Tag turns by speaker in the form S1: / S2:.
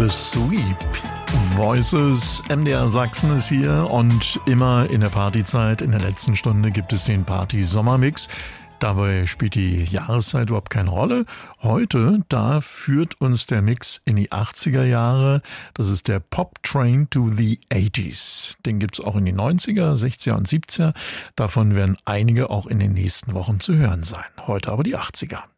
S1: The Sweep. Voices, MDR Sachsen ist hier und immer in der Partyzeit, in der letzten Stunde gibt es den Party-Sommermix. Dabei spielt die Jahreszeit überhaupt keine Rolle. Heute, da führt uns der Mix in die 80er Jahre. Das ist der Pop Train to the 80s. Den gibt's auch in die 90er, 60er und 70er. Davon werden einige auch in den nächsten Wochen zu hören sein. Heute aber die 80er.